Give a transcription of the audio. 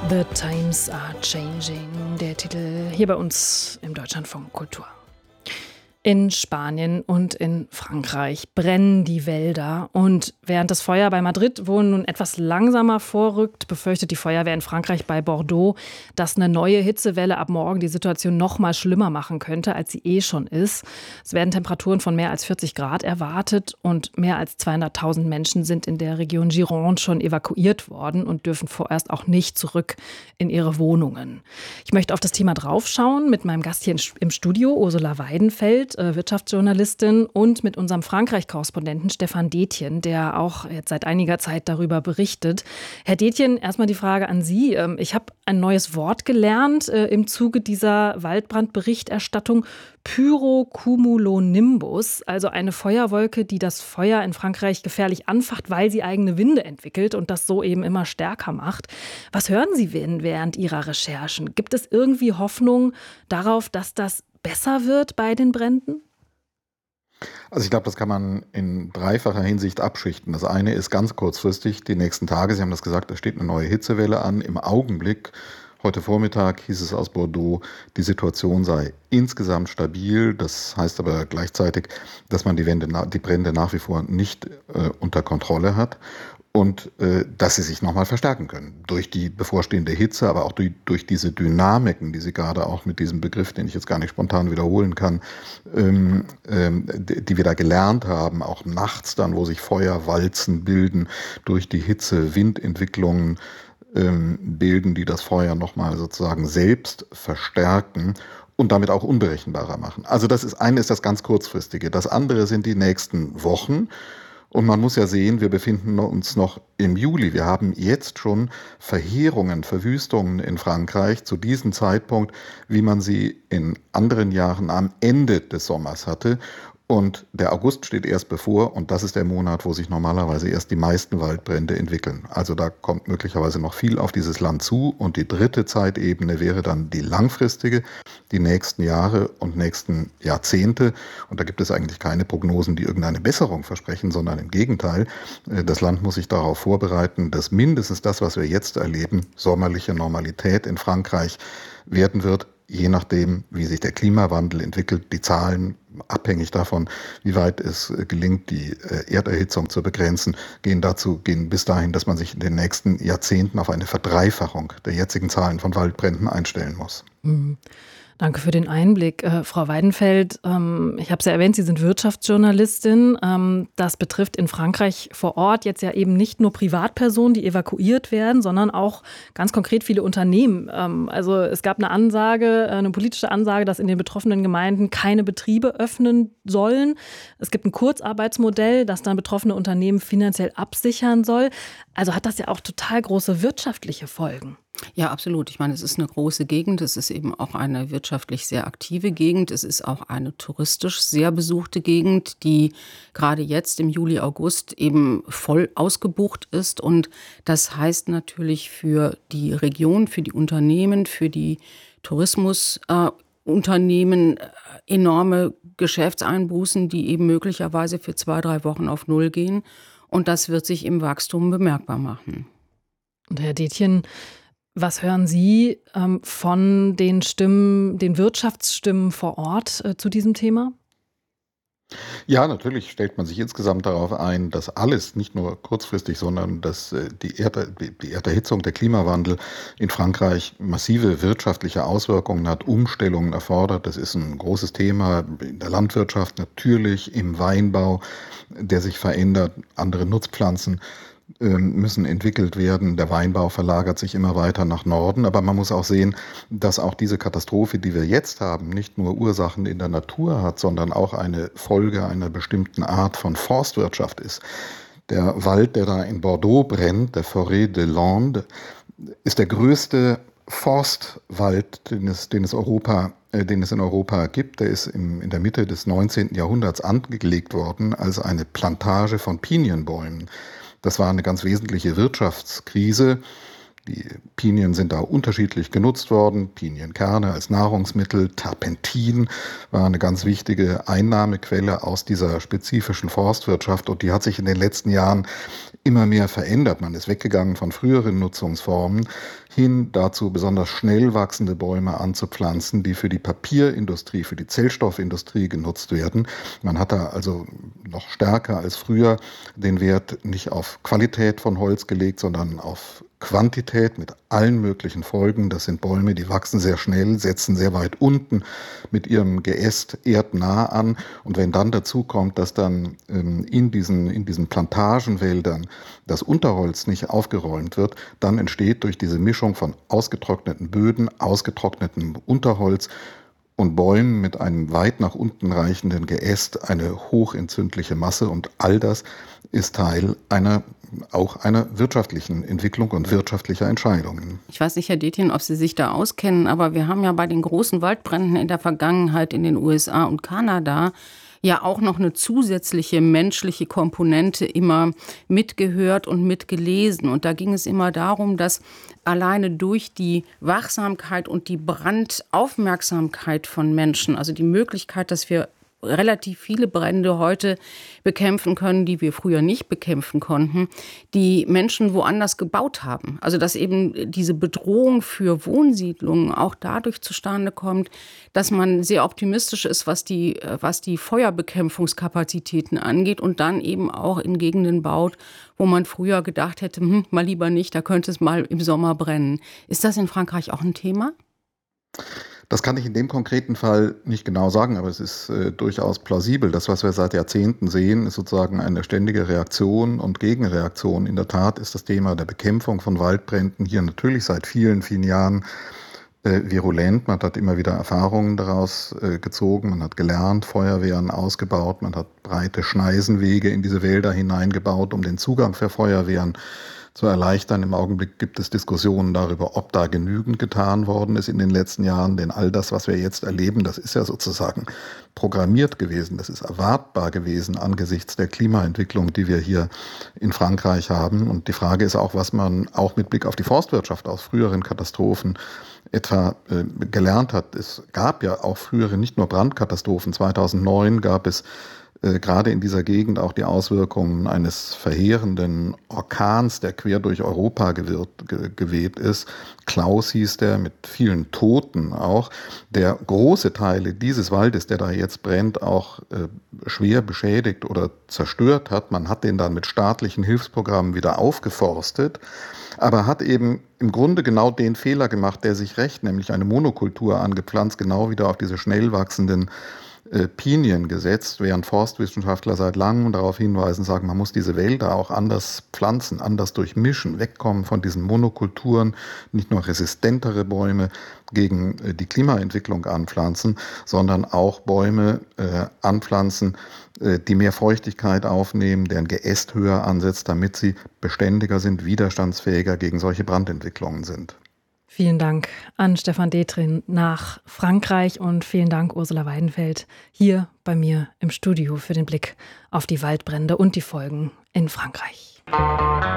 The Times are Changing, der Titel hier bei uns im Deutschlandfunk Kultur. In Spanien und in Frankreich brennen die Wälder und während das Feuer bei Madrid wohl nun etwas langsamer vorrückt, befürchtet die Feuerwehr in Frankreich bei Bordeaux, dass eine neue Hitzewelle ab morgen die Situation noch mal schlimmer machen könnte, als sie eh schon ist. Es werden Temperaturen von mehr als 40 Grad erwartet und mehr als 200.000 Menschen sind in der Region Gironde schon evakuiert worden und dürfen vorerst auch nicht zurück in ihre Wohnungen. Ich möchte auf das Thema draufschauen mit meinem Gast hier im Studio, Ursula Weidenfeld, Wirtschaftsjournalistin, und mit unserem Frankreich-Korrespondenten Stefan Detjen, der auch jetzt seit einiger Zeit darüber berichtet. Herr Detjen, erstmal die Frage an Sie. Ich habe ein neues Wort gelernt im Zuge dieser Waldbrandberichterstattung: Pyrocumulonimbus, also eine Feuerwolke, die das Feuer in Frankreich gefährlich anfacht, weil sie eigene Winde entwickelt und das so eben immer stärker macht. Was hören Sie während Ihrer Recherchen? Gibt es irgendwie Hoffnung darauf, dass das besser wird bei den Bränden? Also ich glaube, das kann man in dreifacher Hinsicht abschichten. Das eine ist ganz kurzfristig, die nächsten Tage. Sie haben das gesagt, da steht eine neue Hitzewelle an. Im Augenblick, heute Vormittag, hieß es aus Bordeaux, die Situation sei insgesamt stabil. Das heißt aber gleichzeitig, dass man die Brände nach wie vor nicht unter Kontrolle hat. Und dass sie sich nochmal verstärken können durch die bevorstehende Hitze, aber auch durch diese Dynamiken, die Sie gerade auch mit diesem Begriff, den ich jetzt gar nicht spontan wiederholen kann, die wir da gelernt haben, auch nachts dann, wo sich Feuerwalzen bilden, durch die Hitze Windentwicklungen bilden, die das Feuer nochmal sozusagen selbst verstärken und damit auch unberechenbarer machen. Also das eine ist das ganz kurzfristige. Das andere sind die nächsten Wochen. Und man muss ja sehen, wir befinden uns noch im Juli. Wir haben jetzt schon Verheerungen, Verwüstungen in Frankreich zu diesem Zeitpunkt, wie man sie in anderen Jahren am Ende des Sommers hatte. Und der August steht erst bevor und das ist der Monat, wo sich normalerweise erst die meisten Waldbrände entwickeln. Also da kommt möglicherweise noch viel auf dieses Land zu und die dritte Zeitebene wäre dann die langfristige, die nächsten Jahre und nächsten Jahrzehnte. Und da gibt es eigentlich keine Prognosen, die irgendeine Besserung versprechen, sondern im Gegenteil. Das Land muss sich darauf vorbereiten, dass mindestens das, was wir jetzt erleben, sommerliche Normalität in Frankreich werden wird, je nachdem, wie sich der Klimawandel entwickelt. Die Zahlen, abhängig davon, wie weit es gelingt, die Erderhitzung zu begrenzen, gehen bis dahin, dass man sich in den nächsten Jahrzehnten auf eine Verdreifachung der jetzigen Zahlen von Waldbränden einstellen muss. Mhm. Danke für den Einblick, Frau Weidenfeld. Ich habe es ja erwähnt, Sie sind Wirtschaftsjournalistin. Das betrifft in Frankreich vor Ort jetzt ja eben nicht nur Privatpersonen, die evakuiert werden, sondern auch ganz konkret viele Unternehmen. Also es gab eine politische Ansage, dass in den betroffenen Gemeinden keine Betriebe öffnen sollen. Es gibt ein Kurzarbeitsmodell, das dann betroffene Unternehmen finanziell absichern soll. Also hat das ja auch total große wirtschaftliche Folgen. Ja, absolut. Ich meine, es ist eine große Gegend. Es ist eben auch eine wirtschaftlich sehr aktive Gegend. Es ist auch eine touristisch sehr besuchte Gegend, die gerade jetzt im Juli, August eben voll ausgebucht ist. Und das heißt natürlich für die Region, für die Unternehmen, für die Tourismusunternehmen enorme Geschäftseinbußen, die eben möglicherweise für 2-3 Wochen auf Null gehen. Und das wird sich im Wachstum bemerkbar machen. Und Herr Detjen, was hören Sie von den Wirtschaftsstimmen vor Ort zu diesem Thema? Ja, natürlich stellt man sich insgesamt darauf ein, dass alles, nicht nur kurzfristig, sondern dass die Erderhitzung, der Klimawandel in Frankreich massive wirtschaftliche Auswirkungen hat, Umstellungen erfordert. Das ist ein großes Thema in der Landwirtschaft, natürlich im Weinbau, der sich verändert, andere Nutzpflanzen müssen entwickelt werden. Der Weinbau verlagert sich immer weiter nach Norden. Aber man muss auch sehen, dass auch diese Katastrophe, die wir jetzt haben, nicht nur Ursachen in der Natur hat, sondern auch eine Folge einer bestimmten Art von Forstwirtschaft ist. Der Wald, der da in Bordeaux brennt, der Forêt de Landes, ist der größte Forstwald, den es in Europa gibt. Der ist in der Mitte des 19. Jahrhunderts angelegt worden als eine Plantage von Pinienbäumen. Das war eine ganz wesentliche Wirtschaftskrise, Die Pinien sind da unterschiedlich genutzt worden. Pinienkerne als Nahrungsmittel, Terpentin war eine ganz wichtige Einnahmequelle aus dieser spezifischen Forstwirtschaft und die hat sich in den letzten Jahren immer mehr verändert. Man ist weggegangen von früheren Nutzungsformen hin dazu, besonders schnell wachsende Bäume anzupflanzen, die für die Papierindustrie, für die Zellstoffindustrie genutzt werden. Man hat da also noch stärker als früher den Wert nicht auf Qualität von Holz gelegt, sondern auf Quantität mit allen möglichen Folgen. Das sind Bäume, die wachsen sehr schnell, setzen sehr weit unten mit ihrem Geäst erdnah an. Und wenn dann dazu kommt, dass dann in diesen Plantagenwäldern das Unterholz nicht aufgeräumt wird, dann entsteht durch diese Mischung von ausgetrockneten Böden, ausgetrocknetem Unterholz und Bäumen mit einem weit nach unten reichenden Geäst eine hochentzündliche Masse. Und all das ist Teil auch einer wirtschaftlichen Entwicklung und wirtschaftlicher Entscheidungen. Ich weiß nicht, Herr Detjen, ob Sie sich da auskennen, aber wir haben ja bei den großen Waldbränden in der Vergangenheit in den USA und Kanada ja auch noch eine zusätzliche menschliche Komponente immer mitgehört und mitgelesen. Und da ging es immer darum, dass alleine durch die Wachsamkeit und die Brandaufmerksamkeit von Menschen, also die Möglichkeit, dass wir relativ viele Brände heute bekämpfen können, die wir früher nicht bekämpfen konnten, die Menschen woanders gebaut haben. Also dass eben diese Bedrohung für Wohnsiedlungen auch dadurch zustande kommt, dass man sehr optimistisch ist, was die Feuerbekämpfungskapazitäten angeht und dann eben auch in Gegenden baut, wo man früher gedacht hätte, mal lieber nicht, da könnte es mal im Sommer brennen. Ist das in Frankreich auch ein Thema? Das kann ich in dem konkreten Fall nicht genau sagen, aber es ist durchaus plausibel. Das, was wir seit Jahrzehnten sehen, ist sozusagen eine ständige Reaktion und Gegenreaktion. In der Tat ist das Thema der Bekämpfung von Waldbränden hier natürlich seit vielen, vielen Jahren virulent. Man hat immer wieder Erfahrungen daraus gezogen, man hat gelernt, Feuerwehren ausgebaut, man hat breite Schneisenwege in diese Wälder hineingebaut, um den Zugang für Feuerwehren zu erleichtern. Im Augenblick gibt es Diskussionen darüber, ob da genügend getan worden ist in den letzten Jahren, denn all das, was wir jetzt erleben, das ist ja sozusagen programmiert gewesen, das ist erwartbar gewesen angesichts der Klimaentwicklung, die wir hier in Frankreich haben. Und die Frage ist auch, was man auch mit Blick auf die Forstwirtschaft aus früheren Katastrophen etwa gelernt hat. Es gab ja auch frühere, nicht nur Brandkatastrophen. 2009 gab es gerade in dieser Gegend auch die Auswirkungen eines verheerenden Orkans, der quer durch Europa geweht ist. Klaus hieß der, mit vielen Toten auch, der große Teile dieses Waldes, der da jetzt brennt, auch schwer beschädigt oder zerstört hat. Man hat den dann mit staatlichen Hilfsprogrammen wieder aufgeforstet, aber hat eben im Grunde genau den Fehler gemacht, der sich rächt, nämlich eine Monokultur angepflanzt, genau wieder auf diese schnell wachsenden Pinien gesetzt, während Forstwissenschaftler seit langem darauf hinweisen, sagen, man muss diese Wälder auch anders pflanzen, anders durchmischen, wegkommen von diesen Monokulturen, nicht nur resistentere Bäume gegen die Klimaentwicklung anpflanzen, sondern auch Bäume anpflanzen, die mehr Feuchtigkeit aufnehmen, deren Geäst höher ansetzt, damit sie beständiger sind, widerstandsfähiger gegen solche Brandentwicklungen sind. Vielen Dank an Stefan Detjen nach Frankreich und vielen Dank Ursula Weidenfeld hier bei mir im Studio für den Blick auf die Waldbrände und die Folgen in Frankreich.